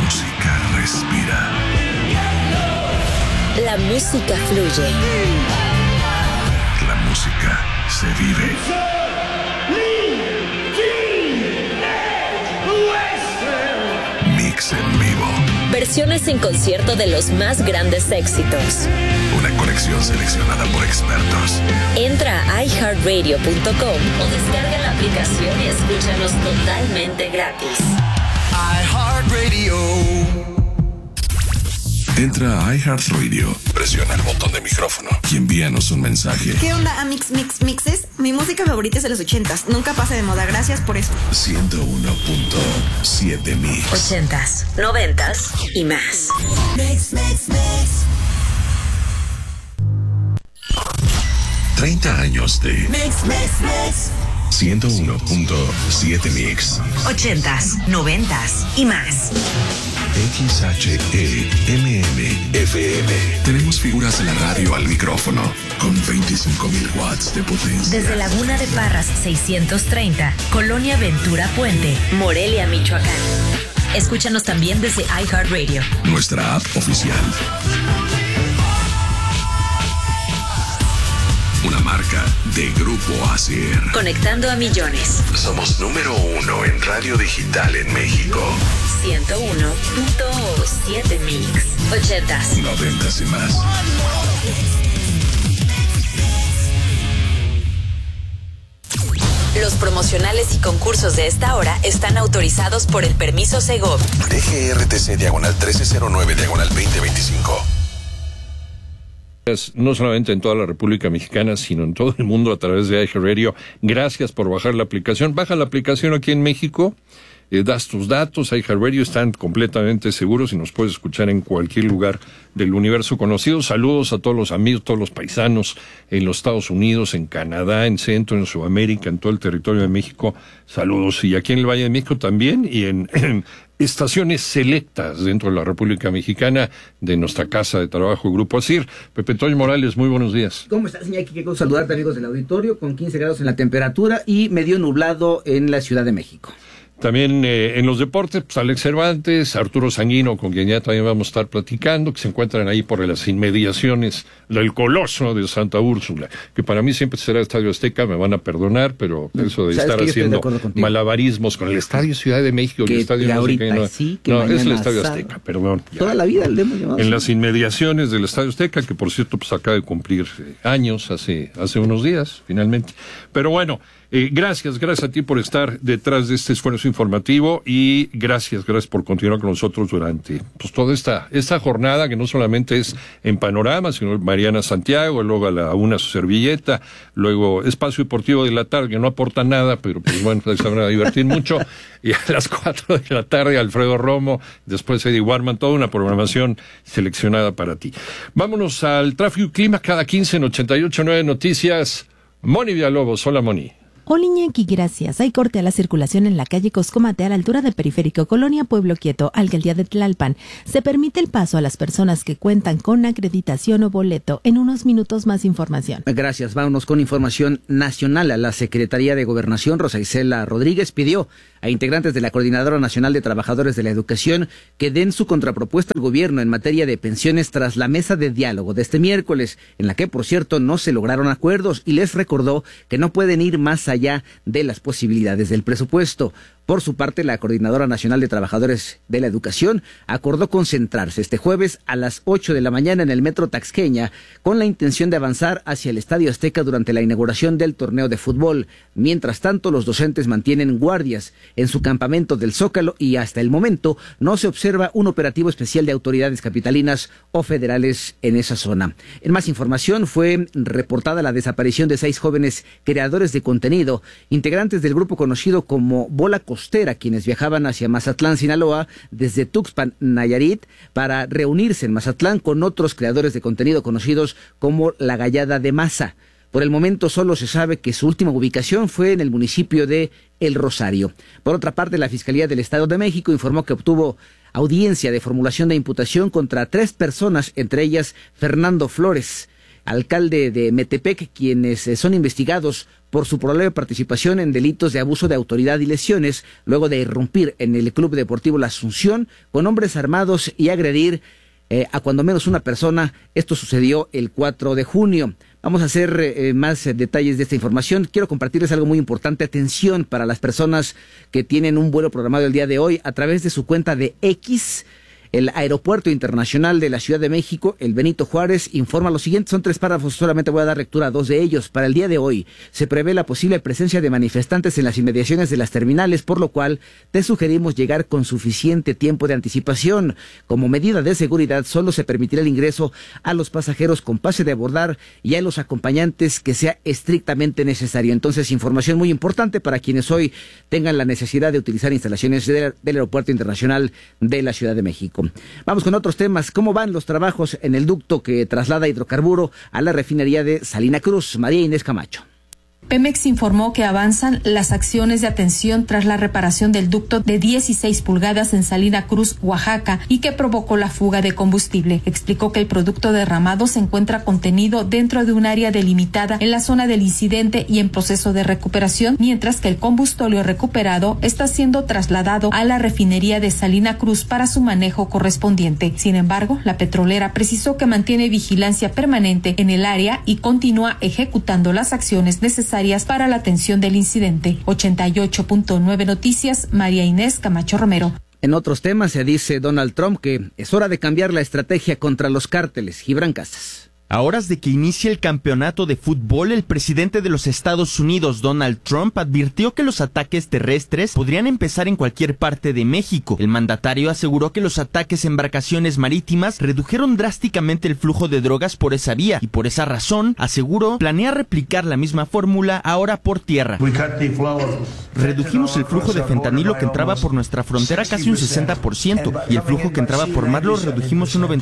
música respira. La música fluye. La música se vive. Mix en vivo. Versiones en concierto de los más grandes éxitos. Una colección seleccionada por expertos. Entra a iHeartRadio.com o descarga la aplicación y escúchanos totalmente gratis. iHeartRadio. Entra a iHeartRadio, presiona el botón de micrófono y envíanos un mensaje. ¿Qué onda, Mixes? Mi música favorita es de los 80s. Nunca pasa de moda. Gracias por eso. 101.7 Mix. 80s, 90s y más. Mix. 30 años de Mix. 101.7 Mix. 80s, 90s y más. XHEMM FM. Tenemos figuras de la radio al micrófono con 25,000 watts de potencia. Desde Laguna de Parras 630, Colonia Ventura Puente, Morelia, Michoacán. Escúchanos también desde iHeartRadio. Nuestra app oficial. Una marca de Grupo ASIR. Conectando a millones. Somos número 1 en radio digital en México. 101.7 Mix. 80s. 90s y más. Los promocionales y concursos de esta hora están autorizados por el permiso Segov. DGRTC /1309/2025. No solamente en toda la República Mexicana, sino en todo el mundo a través de iHeartRadio. Gracias por bajar la aplicación. Baja la aplicación aquí en México, das tus datos, iHeartRadio, están completamente seguros y nos puedes escuchar en cualquier lugar del universo conocido. Saludos a todos los amigos, todos los paisanos en los Estados Unidos, en Canadá, en Centro, en Sudamérica, en todo el territorio de México. Saludos. Y aquí en el Valle de México también, y en estaciones selectas dentro de la República Mexicana de nuestra casa de trabajo Grupo ASIR. Pepe Toño Morales, muy buenos días. ¿Cómo estás, Iñaki? Qué gusto saludarte, amigos del auditorio, con 15 grados en la temperatura y medio nublado en la Ciudad de México. También en los deportes, pues Alex Cervantes, Arturo Sanguino, con quien ya también vamos a estar platicando, que se encuentran ahí por las inmediaciones del Coloso de Santa Úrsula, que para mí siempre será Estadio Azteca, me van a perdonar, pero eso de estar haciendo malabarismos con el Estadio Ciudad de México, el Estadio no sé qué, no, es el Estadio Azteca, perdón. Toda la vida le hemos llamado en así. las inmediaciones del Estadio Azteca, que por cierto pues acaba de cumplir años, hace unos días, finalmente. Pero bueno, gracias a ti por estar detrás de este esfuerzo informativo y gracias por continuar con nosotros durante pues toda esta jornada, que no solamente es en Panorama, sino Mariana Santiago, luego a la 1 su servilleta, luego Espacio Deportivo de la tarde, que no aporta nada, pero pues bueno, se van a divertir mucho, y a las 4 de la tarde Alfredo Romo, después Eddie Warman, toda una programación seleccionada para ti. Vámonos al tráfico y clima cada 15 en 88.9 Noticias. Moni Villalobos, hola Moni. Hola Iñaki, gracias. Hay corte a la circulación en la calle Coscomate a la altura de Periférico, Colonia Pueblo Quieto, Alcaldía de Tlalpan. Se permite el paso a las personas que cuentan con acreditación o boleto. En unos minutos más información. Gracias. Vámonos con información nacional. La Secretaría de Gobernación, Rosa Isela Rodríguez, pidió a integrantes de la Coordinadora Nacional de Trabajadores de la Educación que den su contrapropuesta al gobierno en materia de pensiones tras la mesa de diálogo de este miércoles, en la que, por cierto, no se lograron acuerdos, y les recordó que no pueden ir más allá de las posibilidades del presupuesto. Por su parte, la Coordinadora Nacional de Trabajadores de la Educación acordó concentrarse este jueves a las 8 de la mañana en el Metro Taxqueña con la intención de avanzar hacia el Estadio Azteca durante la inauguración del torneo de fútbol. Mientras tanto, los docentes mantienen guardias en su campamento del Zócalo y hasta el momento no se observa un operativo especial de autoridades capitalinas o federales en esa zona. En más información, fue reportada la desaparición de 6 jóvenes creadores de contenido, integrantes del grupo conocido como Bola Costera, quienes viajaban hacia Mazatlán, Sinaloa, desde Tuxpan, Nayarit, para reunirse en Mazatlán con otros creadores de contenido conocidos como La Gallada de Maza. Por el momento solo se sabe que su última ubicación fue en el municipio de El Rosario. Por otra parte, la Fiscalía del Estado de México informó que obtuvo audiencia de formulación de imputación contra 3 personas, entre ellas Fernando Flores, alcalde de Metepec, quienes son investigados por su probable participación en delitos de abuso de autoridad y lesiones, luego de irrumpir en el Club Deportivo La Asunción con hombres armados y agredir a cuando menos una persona. Esto sucedió el 4 de junio. Vamos a hacer más detalles de esta información. Quiero compartirles algo muy importante. Atención para las personas que tienen un vuelo programado el día de hoy a través de su cuenta de X. El Aeropuerto Internacional de la Ciudad de México, el Benito Juárez, informa lo siguiente. Son 3 párrafos, solamente voy a dar lectura a 2 de ellos. Para el día de hoy, se prevé la posible presencia de manifestantes en las inmediaciones de las terminales, por lo cual te sugerimos llegar con suficiente tiempo de anticipación. Como medida de seguridad, solo se permitirá el ingreso a los pasajeros con pase de abordar y a los acompañantes que sea estrictamente necesario. Entonces, información muy importante para quienes hoy tengan la necesidad de utilizar instalaciones del Aeropuerto Internacional de la Ciudad de México. Vamos con otros temas. ¿Cómo van los trabajos en el ducto que traslada hidrocarburo a la refinería de Salina Cruz? María Inés Camacho. Pemex informó que avanzan las acciones de atención tras la reparación del ducto de 16 pulgadas en Salina Cruz, Oaxaca, y que provocó la fuga de combustible. Explicó que el producto derramado se encuentra contenido dentro de un área delimitada en la zona del incidente y en proceso de recuperación, mientras que el combustóleo recuperado está siendo trasladado a la refinería de Salina Cruz para su manejo correspondiente. Sin embargo, la petrolera precisó que mantiene vigilancia permanente en el área y continúa ejecutando las acciones necesarias para la atención del incidente. 88.9 Noticias, María Inés Camacho Romero. En otros temas, se dice Donald Trump que es hora de cambiar la estrategia contra los cárteles. Gibran Casas. A horas de que inicie el campeonato de fútbol, el presidente de los Estados Unidos, Donald Trump, advirtió que los ataques terrestres podrían empezar en cualquier parte de México. El mandatario aseguró que los ataques en embarcaciones marítimas redujeron drásticamente el flujo de drogas por esa vía y por esa razón, aseguró, planea replicar la misma fórmula ahora por tierra. Redujimos el flujo de fentanilo que entraba por nuestra frontera casi un 60% y el flujo que entraba por mar lo redujimos un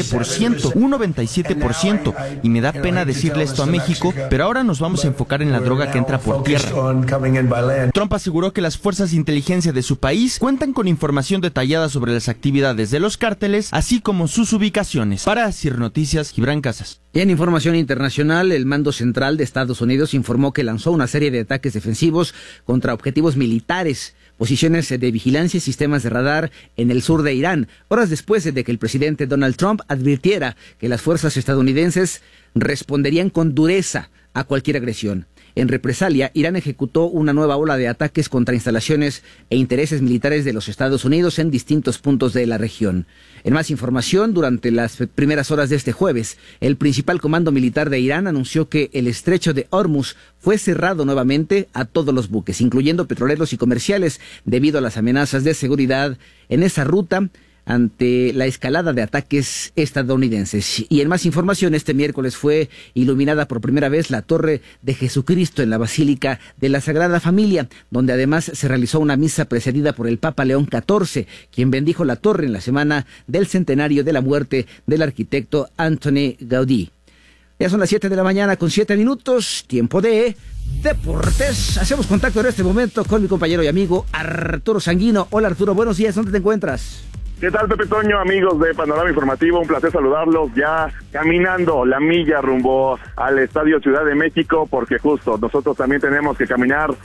97%. Y me da pena decirle esto a México, pero ahora nos vamos a enfocar en la droga que entra por tierra. Trump aseguró que las fuerzas de inteligencia de su país cuentan con información detallada sobre las actividades de los cárteles, así como sus ubicaciones. Para CIR Noticias, Gibran Casas. Y en información internacional, el Mando Central de Estados Unidos informó que lanzó una serie de ataques defensivos contra objetivos militares, posiciones de vigilancia y sistemas de radar en el sur de Irán, horas después de que el presidente Donald Trump advirtiera que las fuerzas estadounidenses responderían con dureza a cualquier agresión. En represalia, Irán ejecutó una nueva ola de ataques contra instalaciones e intereses militares de los Estados Unidos en distintos puntos de la región. En más información, durante las primeras horas de este jueves, el principal comando militar de Irán anunció que el estrecho de Hormuz fue cerrado nuevamente a todos los buques, incluyendo petroleros y comerciales, debido a las amenazas de seguridad en esa ruta ante la escalada de ataques estadounidenses. Y en más información, este miércoles fue iluminada por primera vez la Torre de Jesucristo en la Basílica de la Sagrada Familia, donde además se realizó una misa precedida por el Papa León XIV, quien bendijo la torre en la semana del centenario de la muerte del arquitecto Antoni Gaudí. Ya son las 7 de la mañana con 7 minutos, tiempo de deportes. Hacemos contacto en este momento con mi compañero y amigo Arturo Sanguino. Hola Arturo, buenos días, ¿dónde te encuentras? ¿Qué tal, Pepe Toño, amigos de Panorama Informativo? Un placer saludarlos, ya caminando la milla rumbo al Estadio Ciudad de México, porque justo nosotros también tenemos que caminar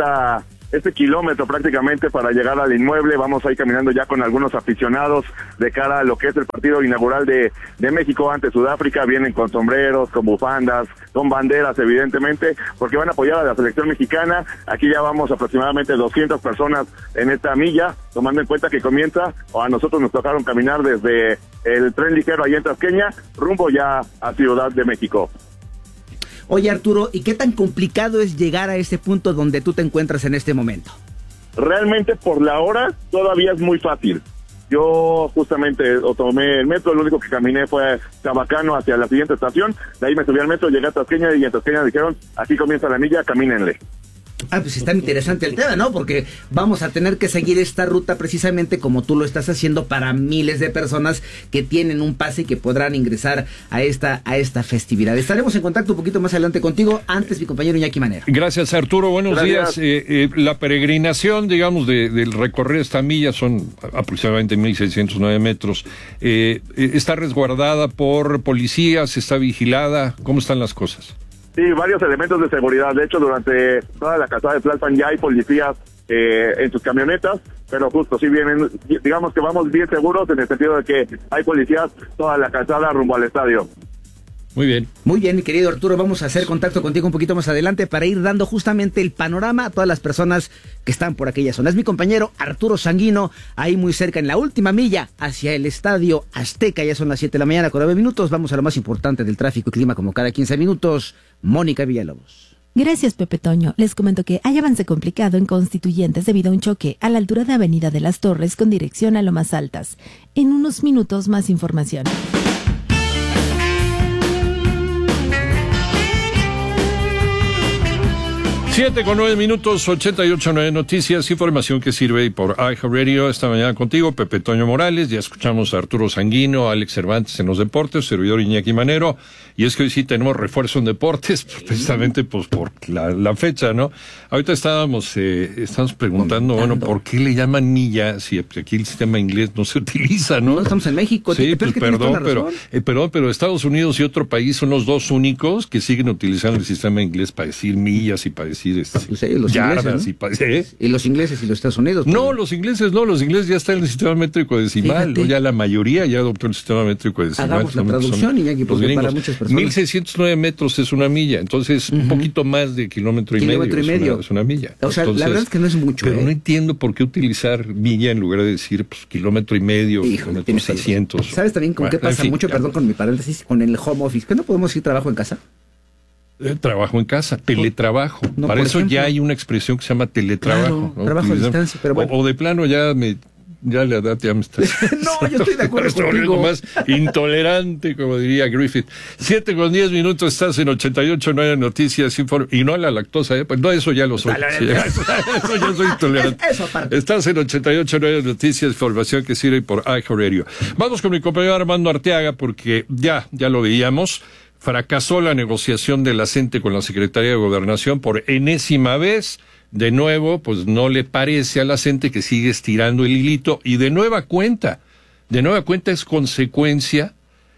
este kilómetro prácticamente para llegar al inmueble. Vamos a ir caminando ya con algunos aficionados de cara a lo que es el partido inaugural de México ante Sudáfrica. Vienen con sombreros, con bufandas, con banderas, evidentemente, porque van a apoyar a la selección mexicana. Aquí ya vamos aproximadamente 200 personas en esta milla, tomando en cuenta que comienza, o a nosotros nos tocaron caminar desde el tren ligero allá en Tasqueña, rumbo ya a Ciudad de México. Oye Arturo, ¿y qué tan complicado es llegar a este punto donde tú te encuentras en este momento? Realmente por la hora todavía es muy fácil. Yo justamente tomé el metro, lo único que caminé fue Chabacano hacia la siguiente estación, de ahí me subí al metro, llegué a Tasqueña y en Tasqueña dijeron, aquí comienza la milla, camínenle. Pues está interesante el tema, ¿no? Porque vamos a tener que seguir esta ruta precisamente como tú lo estás haciendo para miles de personas que tienen un pase y que podrán ingresar a esta festividad. Estaremos en contacto un poquito más adelante contigo. Antes, mi compañero Iñaki Manero. Gracias, Arturo. Buenos días. La peregrinación, digamos, del recorrer esta milla son aproximadamente 1,609 metros. ¿Está resguardada por policías? ¿Está vigilada? ¿Cómo están las cosas? Sí, varios elementos de seguridad. De hecho, durante toda la calzada de Tlalpan ya hay policías en sus camionetas, pero justo sí vienen, digamos que vamos bien seguros en el sentido de que hay policías toda la calzada rumbo al estadio. Muy bien. Muy bien, mi querido Arturo, vamos a hacer contacto contigo un poquito más adelante para ir dando justamente el panorama a todas las personas que están por aquella zona. Es mi compañero Arturo Sanguino, ahí muy cerca en la última milla hacia el Estadio Azteca. Ya son las 7 de la mañana con 9 minutos. Vamos a lo más importante del tráfico y clima como cada 15 minutos. Mónica Villalobos. Gracias, Pepe Toño. Les comento que hay avance complicado en Constituyentes debido a un choque a la altura de Avenida de las Torres con dirección a Lomas Altas. En unos minutos más información. 7:09 minutos, 88.9 Noticias, información que sirve por iHeartRadio. Esta mañana contigo, Pepe Toño Morales. Ya escuchamos a Arturo Sanguino, a Alex Cervantes en los deportes, servidor Iñaki Manero. Y es que hoy sí tenemos refuerzo en deportes, precisamente pues por la fecha, ¿no? Ahorita estamos preguntando, bueno, ¿por qué le llaman milla si aquí el sistema inglés no se utiliza, no? No, estamos en México. Sí, pues perdón, pero Estados Unidos y otro país son los dos únicos que siguen utilizando el sistema inglés para decir millas y para decir pues los yardas, ingleses, ¿no? Y los ingleses y los Estados Unidos. No, los ingleses ya están en el sistema métrico decimal, ¿no? Ya la mayoría ya adoptó el sistema métrico decimal. Hagamos la traducción, Iñaki, porque para muchas personas 1,609 metros es una milla, entonces un poquito más de kilómetro y medio es una milla. O sea, entonces, la verdad es que no es mucho. Pero no entiendo por qué utilizar milla en lugar de decir pues, kilómetro y medio, kilómetros 600. ¿Sabes también con qué pasa mucho? Perdón con mi paréntesis, con el home office. ¿Qué no podemos ir trabajo en casa? Trabajo en casa, teletrabajo. No, para eso ejemplo, ya hay una expresión que se llama teletrabajo. Claro, ¿no? Trabajo a distancia, pero bueno. O de plano ya la edad ya me está... No, yo estoy de acuerdo contigo. Más intolerante, como diría Griffith. 7:10 minutos, estás en 88.9 Noticias y no a la lactosa, pues no, eso ya lo soy. Eso ya soy intolerante. Eso aparte. Estás en 88.9 Noticias, información que sirve por iHeartRadio. Vamos con mi compañero Armando Arteaga, porque ya lo veíamos. Fracasó la negociación de la CENTE con la Secretaría de Gobernación por enésima vez. De nuevo, pues no le parece a la CENTE que sigue estirando el hilito. Y de nueva cuenta es consecuencia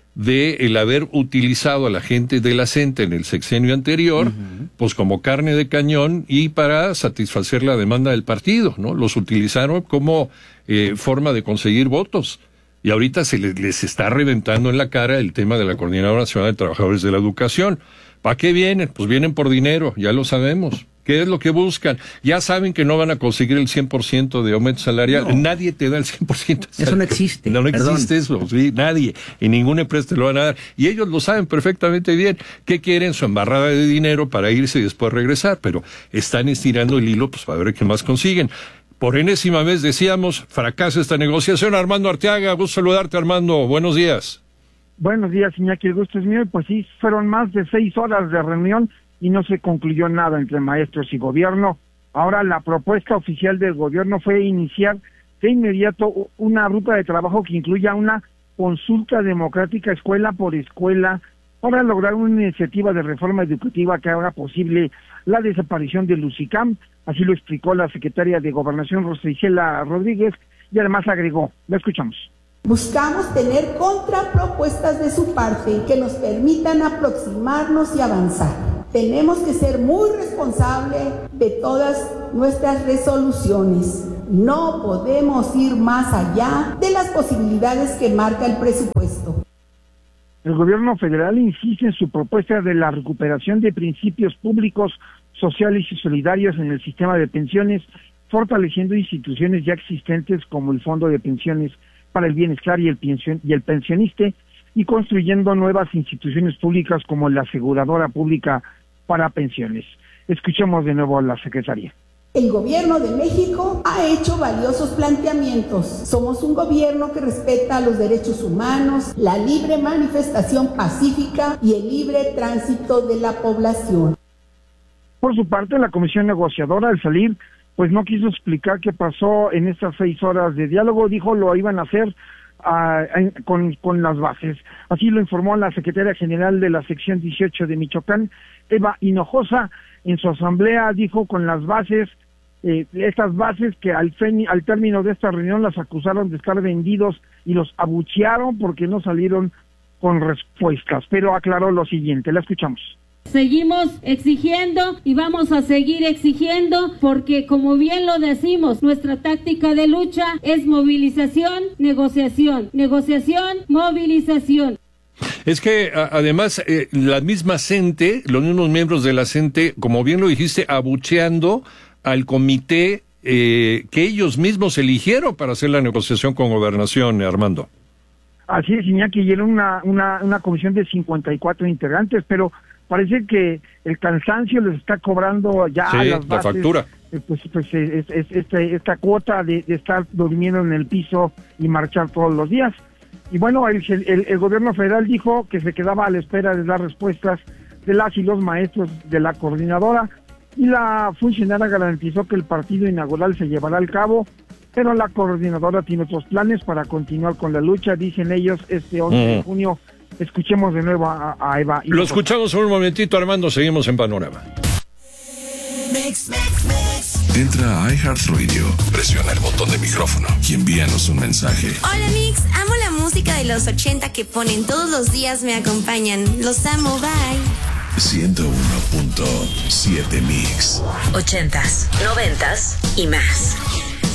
de el haber utilizado a la gente de la CENTE en el sexenio anterior, pues como carne de cañón y para satisfacer la demanda del partido, ¿no? Los utilizaron como forma de conseguir votos. Y ahorita se les está reventando en la cara el tema de la Coordinadora Nacional de Trabajadores de la Educación. ¿Para qué vienen? Pues vienen por dinero, ya lo sabemos. ¿Qué es lo que buscan? Ya saben que no van a conseguir el 100% de aumento salarial. No. Nadie te da el 100%. Eso no existe. No existe eso, sí, nadie. Y ninguna empresa te lo van a dar. Y ellos lo saben perfectamente bien. ¿Qué quieren? Su embarrada de dinero para irse y después regresar. Pero están estirando el hilo pues para ver qué más consiguen. Por enésima vez decíamos, fracasa esta negociación. Armando Arteaga, gusto saludarte, Armando. Buenos días. Buenos días, Iñaki, el gusto es mío. Pues sí, fueron más de 6 horas de reunión y no se concluyó nada entre maestros y gobierno. Ahora la propuesta oficial del gobierno fue iniciar de inmediato una ruta de trabajo que incluya una consulta democrática escuela por escuela para lograr una iniciativa de reforma educativa que haga posible la desaparición del UCICAM. Así lo explicó la secretaria de Gobernación, Rosa Isela Rodríguez, y además agregó, la escuchamos. Buscamos tener contrapropuestas de su parte que nos permitan aproximarnos y avanzar. Tenemos que ser muy responsables de todas nuestras resoluciones. No podemos ir más allá de las posibilidades que marca el presupuesto. El gobierno federal insiste en su propuesta de la recuperación de principios públicos, sociales y solidarios en el sistema de pensiones, fortaleciendo instituciones ya existentes como el Fondo de Pensiones para el Bienestar y el Pensionista, y construyendo nuevas instituciones públicas como la Aseguradora Pública para Pensiones. Escuchemos de nuevo a la secretaria. El gobierno de México ha hecho valiosos planteamientos. Somos un gobierno que respeta los derechos humanos, la libre manifestación pacífica y el libre tránsito de la población. Por su parte, la comisión negociadora, al salir, pues no quiso explicar qué pasó en estas 6 horas de diálogo. Dijo lo iban a hacer con las bases. Así lo informó la secretaria general de la sección 18 de Michoacán, Eva Hinojosa. En su asamblea dijo con las bases, estas bases que al término de esta reunión las acusaron de estar vendidos y los abuchearon porque no salieron con respuestas, pero aclaró lo siguiente, la escuchamos. Seguimos exigiendo y vamos a seguir exigiendo porque, como bien lo decimos, nuestra táctica de lucha es movilización, negociación, negociación, movilización. Es que además la misma CENTE, los mismos miembros de la CENTE, como bien lo dijiste, abucheando al comité que ellos mismos eligieron para hacer la negociación con Gobernación, Armando. Así es, Iñaki, y era una comisión de 54 integrantes, pero parece que el cansancio les está cobrando ya a las bases, la factura. Esta cuota de estar durmiendo en el piso y marchar todos los días. Y bueno, el gobierno federal dijo que se quedaba a la espera de dar respuestas de las y los maestros de la coordinadora, y la funcionaria garantizó que el partido inaugural se llevará a cabo, pero la coordinadora tiene otros planes para continuar con la lucha, dicen ellos, este 11 de junio. Escuchemos de nuevo a Eva. Lo escuchamos un momentito, Armando, seguimos en Panorama. Entra a iHeartRadio, presiona el botón de micrófono y envíanos un mensaje. Hola Mix, amo la música de los 80 que ponen todos los días, me acompañan. Los amo, bye. 101.7 Mix. 80s, 90s y más.